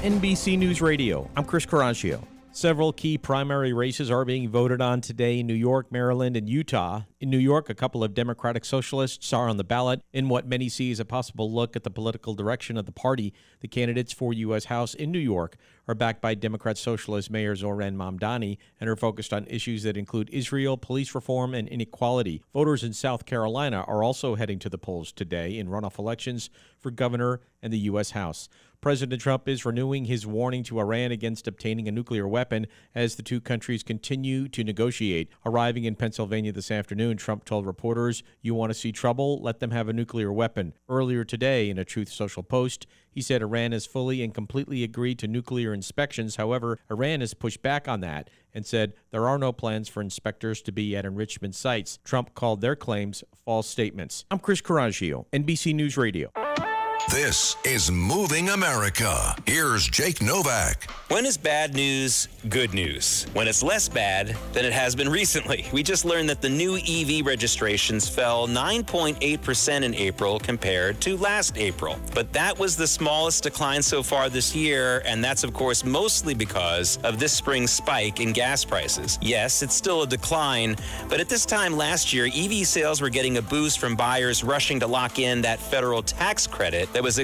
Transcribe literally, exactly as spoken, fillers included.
N B C News Radio. I'm Chris Caraccio. Several key primary races are being voted on today in New York, Maryland, and Utah. In New York, a couple of Democratic socialists are on the ballot in what many see as a possible look at the political direction of the party. The candidates for U S. House in New York are backed by Democrat Socialist Mayor Zohran Mamdani and are focused on issues that include Israel, police reform, and inequality. Voters in South Carolina are also heading to the polls today in runoff elections for governor and the U S. House. President Trump is renewing his warning to Iran against obtaining a nuclear weapon as the two countries continue to negotiate. Arriving in Pennsylvania this afternoon, Trump told reporters, "You want to see trouble? Let them have a nuclear weapon." Earlier today, in a Truth Social post, he said Iran has fully and completely agreed to nuclear inspections. However, Iran has pushed back on that and said there are no plans for inspectors to be at enrichment sites. Trump called their claims false statements. I'm Chris Caraccio, N B C News Radio. This is Moving America. Here's Jake Novak. When is bad news good news? When it's less bad than it has been recently. We just learned that the new E V registrations fell nine point eight percent in April compared to last April. But that was the smallest decline so far this year, and that's, of course, mostly because of this spring's spike in gas prices. Yes, it's still a decline, but at this time last year, E V sales were getting a boost from buyers rushing to lock in that federal tax credit that was